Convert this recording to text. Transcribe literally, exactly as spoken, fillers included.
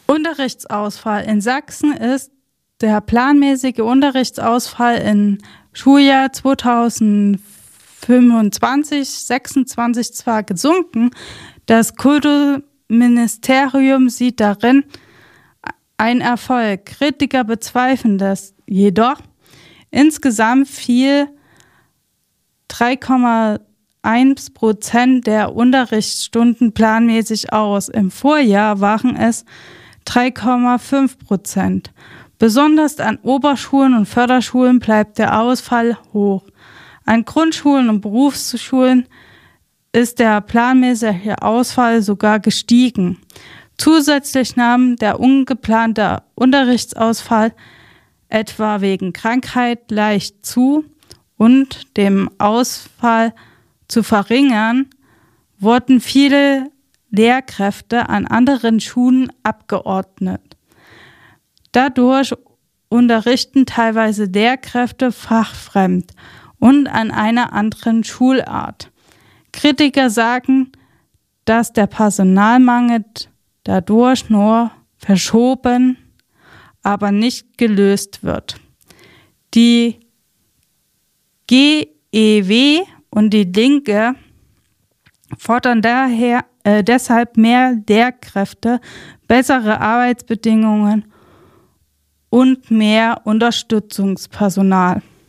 Unterrichtsausfall in Sachsen ist der planmäßige Unterrichtsausfall im Schuljahr zweitausendfünfundzwanzig sechsundzwanzig zwar gesunken, das Kultusministerium sieht darin einen Erfolg. Kritiker bezweifeln das jedoch. Insgesamt fiel drei Komma eins Prozent der Unterrichtsstunden planmäßig aus. Im Vorjahr waren es drei Komma fünf Prozent. Besonders an Oberschulen und Förderschulen bleibt der Ausfall hoch. An Grundschulen und Berufsschulen ist der planmäßige Ausfall sogar gestiegen. Zusätzlich nahm der ungeplante Unterrichtsausfall etwa wegen Krankheit leicht zu und dem Ausfall zu verringern, wurden viele Lehrkräfte an anderen Schulen abgeordnet. Dadurch unterrichten teilweise Lehrkräfte fachfremd und an einer anderen Schulart. Kritiker sagen, dass der Personalmangel dadurch nur verschoben, aber nicht gelöst wird. Die G E W und die Linke fordern daher äh, deshalb mehr Lehrkräfte, bessere Arbeitsbedingungen und mehr Unterstützungspersonal.